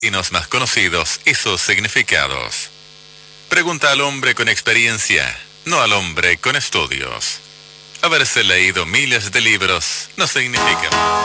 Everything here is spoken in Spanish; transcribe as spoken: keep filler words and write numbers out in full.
destinos más conocidos y sus significados. Pregunta al hombre con experiencia, no al hombre con estudios. Haberse leído miles de libros no significa...